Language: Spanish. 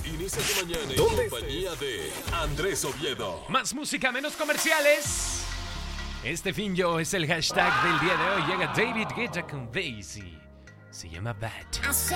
Inicia tu mañana en compañía de Andrés Oviedo. Más música, menos comerciales. Este fin yo es el hashtag del día de hoy. Llega David Guetta con Daisy. Se llama Bad.